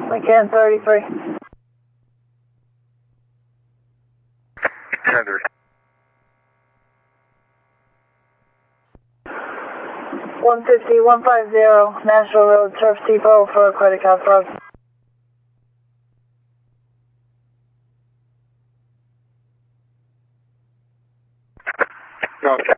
McCann 33. 10-30. 150 National Road, Turf Depot for a credit card fraud. Okay.